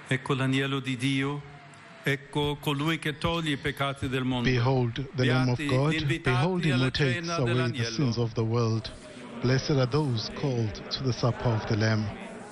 Ecco l'agnello di Dio, ecco colui che toglie I peccati del mondo. Behold the Lamb of Beati God, gli invitati behold him alla who takes cena away the dell'agnello. sins of the world. Blessed are those called to the supper of the Lamb.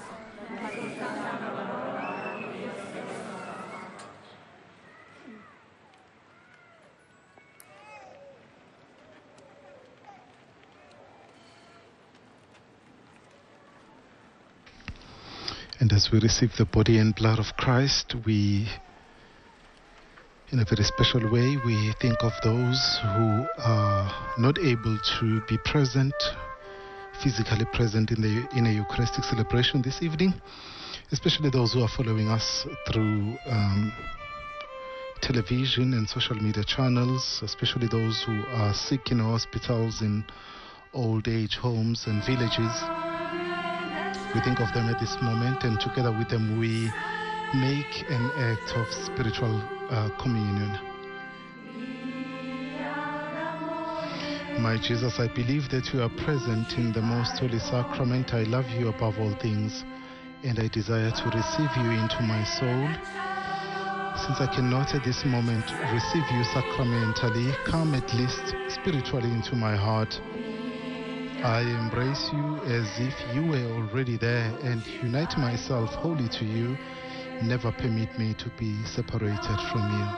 And as we receive the body and blood of Christ, we, in a very special way, we think of those who are not able to be present, physically present in a Eucharistic celebration this evening, especially those who are following us through television and social media channels, especially those who are sick in hospitals, in old age homes and villages. We think of them at this moment, and together with them we make an act of spiritual communion. My Jesus, I believe that you are present in the most holy sacrament. I love you above all things, and I desire to receive you into my soul. Since I cannot at this moment receive you sacramentally, come at least spiritually into my heart. I embrace you as if you were already there and unite myself wholly to you. Never permit me to be separated from you.